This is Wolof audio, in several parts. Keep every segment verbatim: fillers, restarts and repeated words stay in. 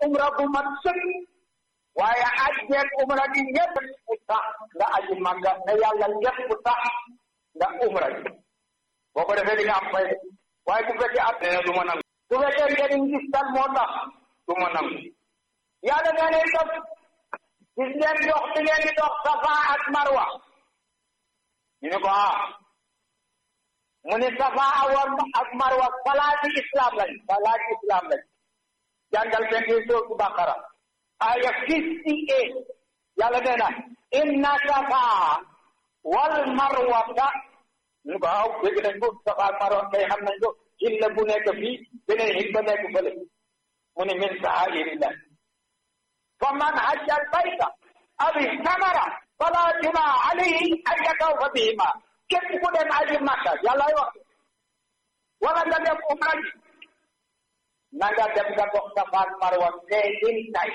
umra bu mat sëkk waaye aj jeeg umra gi ñëpp bu tax nga aji Makka ne yàlla ñëpp bu tax nga umra ji boo ko defee di nga am fay waaye bu fekkee at nee na du ma nangu bu fekkee njëriñ gis tal moo tax du ma nangu yàlla nee na itam gis ngeen dox bi ngeen di dox Safa ak Marwa ñu ne ko ah mu ne Safa ak Marwa salaati islam lañ salaati islam lañ jàngal benn sootu Baqara aya fifty-eight yàlla nee na inna Safa wal Marwata ñu ko waaw dégg nañ ko Safa ak Marwa kay xam nañ ko xilla bu nekk fii beneen xil ba nekk fële mu ne min sha'airillah faman hajja al-bayta aw i'tamara fala junaha alayhi an yatawafa bihima képp ku dem aji Makka yàlla wax wala nga dem umra ji na nga dem nga dox Safa ak Marwa seedin tay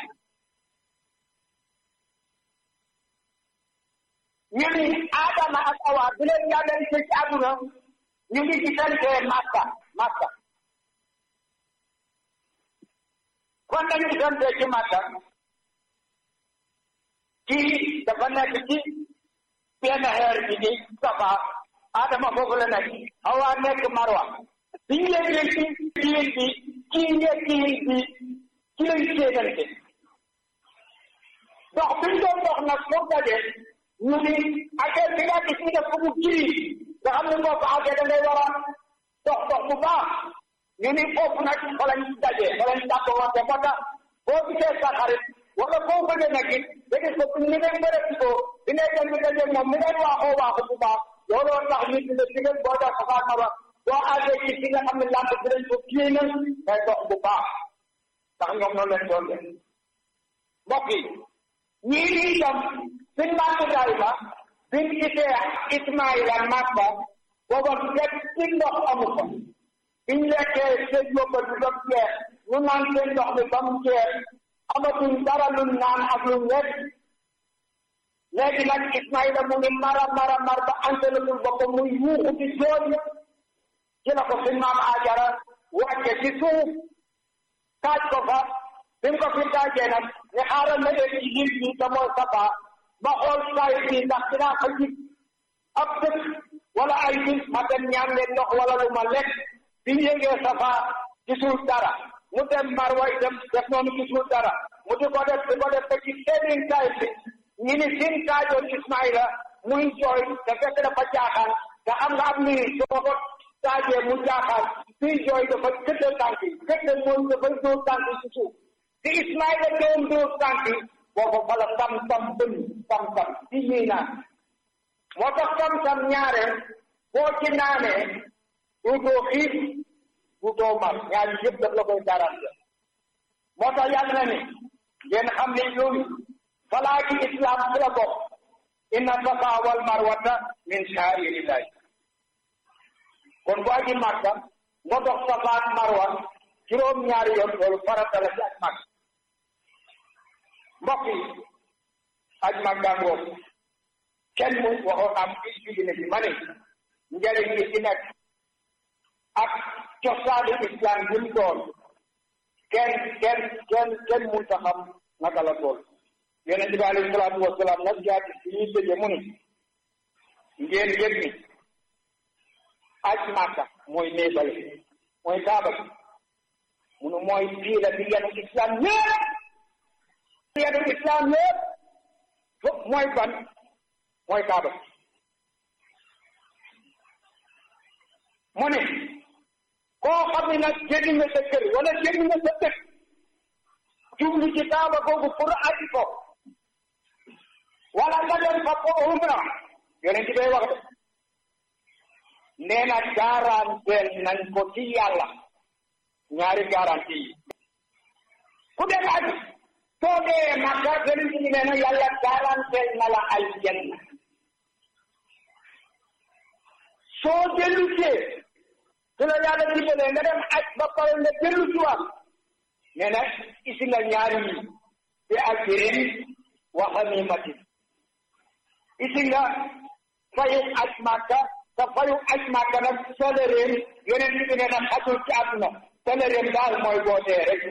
ñu ni Adama ak Awa bi leen yàlla ci àdduna ñu ngi gisante Makka Makka kon dañu gisante ci Makka kii dafa nekk ci benn xeer bi di Safa Adama foofu la nekk Awa nekk Marwa bi ñu yeggee ci kiil bi kii yegg kiil bi ci lañ séenante dox bi ñu doon dox nag foog daje ñu ni affaire bi nga gis ni def mu kii nga xam ne moo ko àggee da ngay war a dox dox bu baax ñu ni foofu nag fa lañ daje fa lañ tàggoo wante moo tax boo gisee sa xarit wala boo bëggee nag it da gis ko ni ngeen bëre ci ko di ngay dem di daje moom mi ngeen waaxoo waaxu bu baax looloo tax nit ñi ne si ngeen boo dox Safa Marwa boo àggee ci fi nga xam ne lamp bi dañ ko kii na ngay dox bu baax ndax ñoom noonu lañ doon def mbokk yi ñii di itam suñ maam Ibrahima biñ gisee Ismaïla Makka booba fekk ci ndox amu ko biñ lekkee seen yóbbal bi ba mu jeex ñu naan seen ndox bi ba mu jeex amatuñ dara luñ naan ak luñ lekk léegi nag Ismaïla mu ngi mara mara mar ba antelatul boppam muy yuuxu di jooy ci la ko suñ maam Ajara wàcce ci suuf taaj ko fa bi mu ko fi taajee nag ne xaaral ma dee ci jiit bi te mooy Safa ma xool saay bi ndax dinaa ko gis ab dëkk wala ay bis ma dem ñaan leen ndox wala lu ma lekk bi ñu yëngee Safa gisul dara mu dem Marwa dem def noonu gisul dara mu di ko def di ko def ba ci seen saay bi ñu ni sin taajoon Ismaïla muy jooy te fekk dafa jaaxaan te am nga am nii soo ko taajee mu jaaxaan fii jooy dafa këddal tànk yi këddal moom dafay dóor tànk yi ci suuf te Ismaïla doon dóor tànk yi boobu fa la tam tam bën tam tam ci ñuy naan moo tax tam tam ñaare boo ci naanee duutoo xiif duutoo mar ñaari yëpp daf la koy garanti moo tax yàlla na ni ngeen xam ne loolu falaa ci islam ci la bokk inna safa wal marwata min sha'airillah kon bu aji Makka nga dox Safa ak Marwa juróom ñaari yoon loolu farata la ci aj Makka mbokk yi aj Makka ngoog kenn mu waxoon am ci jugi ne bi ma ne njëriñ li ci nekk ak cosaanu islam bi mu doon kenn kenn kenn kenn mun ta xam naka la tool yonent bi alayhi salaatu wasalaam nag jaati si ñuy tëje mu ni ngeen yëg ni aj Makka mooy néegale mooy kaaba bi munu mooy fii la bi yenu islam ñëpp yenu islam ñëpp foofu mooy ban mooy kaaba bi mu ne koo xam ne nag génn nga sa kër wala génn nga sa dëkk jublu ci kaaba googu pour aji ko wala nga dem fa ko umra yonent bay wax de nee na garanteel nañ ko ci yàlla ñaari garanti yi ku dem aji soo dee Makka yonent bi nee na yàlla garanteel na la aljanna soo dellu see su la yàlla dimbalee nga dem aj ba pare nga dellu ci waat nee na isi nga ñaari yi bi ajrin wa ganimatin isi nga fayu aj Makka te fayu aj Makka nag salaire yonent bi nee na xajul ci àdduna salaire daal mooy boo dee rek